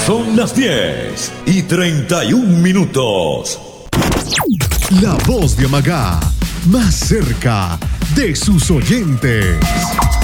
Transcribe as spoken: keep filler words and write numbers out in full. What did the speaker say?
Son las diez y treinta y un minutos. La voz de Amagá, más cerca de sus oyentes.